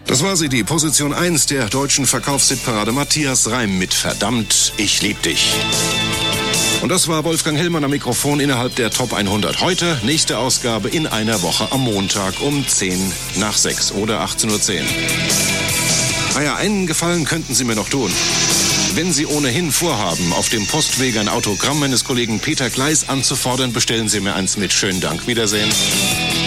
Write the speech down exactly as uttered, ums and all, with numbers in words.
Das war sie, die Position eins der deutschen Verkaufshitparade. Matthias Reim mit Verdammt, ich lieb dich. Und das war Wolfgang Hellmann am Mikrofon innerhalb der Top hundert. Heute, nächste Ausgabe in einer Woche am Montag um zehn nach sechs oder achtzehn Uhr zehn. Naja, einen Gefallen könnten Sie mir noch tun. Wenn Sie ohnehin vorhaben, auf dem Postweg ein Autogramm meines Kollegen Peter Gleis anzufordern, bestellen Sie mir eins mit. Schönen Dank. Wiedersehen.